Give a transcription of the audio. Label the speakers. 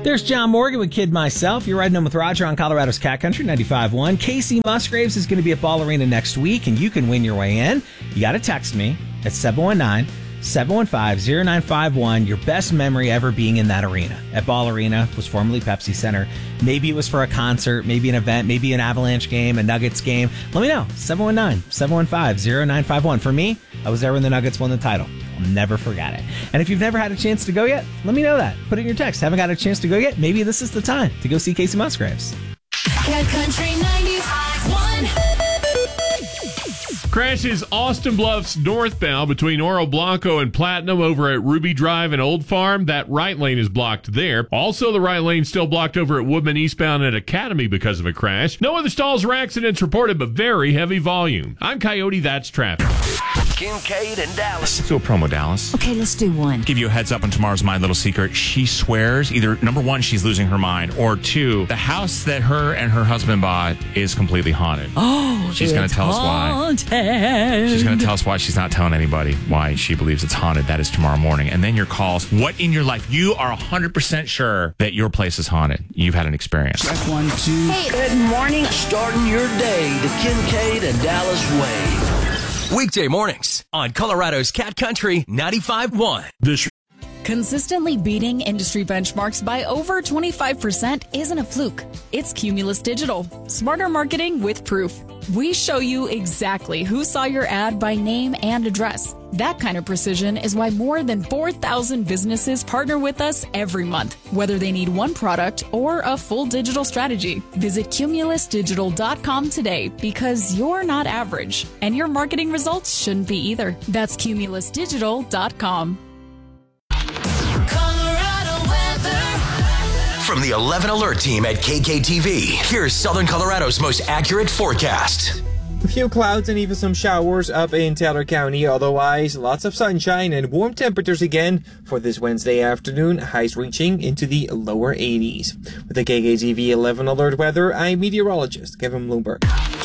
Speaker 1: There's John Morgan with Kid Myself. You're riding home with Roger on Colorado's Cat Country 95.1. Casey Musgraves is going to be at Ball Arena next week, and you can win your way in. You got to text me at 719-715-0951. Your best memory ever being in that arena. At Ball Arena was formerly Pepsi Center. Maybe it was for a concert, maybe an event, maybe an Avalanche game, a Nuggets game. Let me know. 719-715-0951. For me, I was there when the Nuggets won the title. I'll never forget it. And if you've never had a chance to go yet, let me know that. Put it in your text. Haven't got a chance to go yet? Maybe this is the time to go see Casey Musgraves.
Speaker 2: Cat Country 95.1.
Speaker 3: Crashes Austin Bluffs northbound between Oro Blanco and Platinum over at Ruby Drive and Old Farm. That right lane is blocked there. Also, the right lane still blocked over at Woodman eastbound at Academy because of a crash. No other stalls or accidents reported, but very heavy volume. I'm Coyote, that's traffic.
Speaker 4: Kincaid and Dallas.
Speaker 5: Let's do a promo, Dallas.
Speaker 2: Okay, let's do one.
Speaker 5: Give you a heads up on tomorrow's My Little Secret. She swears either, number one, she's losing her mind, or two, the house that her and her husband bought is completely haunted.
Speaker 2: Oh,
Speaker 5: she's going to tell us why. She's going to tell us why she's not telling anybody why she believes it's haunted. That is tomorrow morning. And then your calls. What in your life? You are 100% sure that your place is haunted. You've had an experience.
Speaker 4: Check 1, 2. Hey, good morning. Starting your day the Kincaid and Dallas way. Weekday mornings on Colorado's Cat Country 95.1.
Speaker 6: Consistently beating industry benchmarks by over 25% isn't a fluke. It's Cumulus Digital. Smarter marketing with proof. We show you exactly who saw your ad by name and address. That kind of precision is why more than 4,000 businesses partner with us every month, whether they need one product or a full digital strategy. Visit cumulusdigital.com today because you're not average, and your marketing results shouldn't be either. That's cumulusdigital.com.
Speaker 4: From the 11 Alert team at KKTV, here's Southern Colorado's most accurate forecast.
Speaker 7: A few clouds and even some showers up in Taylor County. Otherwise, lots of sunshine and warm temperatures again for this Wednesday afternoon, highs reaching into the lower 80s. With the KKTV 11 Alert weather, I'm meteorologist Kevin Bloomberg.